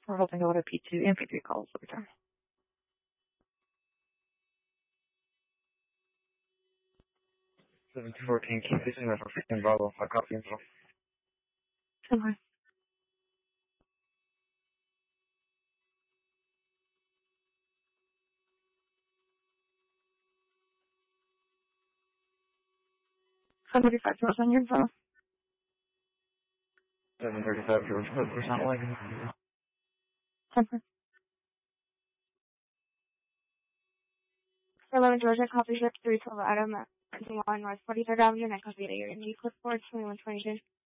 We're holding a lot of P2 and P3 calls every time. 7-14, keep facing that for 15 Bravo. I copy info. Okay. Somebody 5 miles on your phone. 735, you're 100% like. Okay. 11 Georgia, copy ship 312 Adam at 1 North 43rd Avenue, and I copy that you're in the clipboard 2122.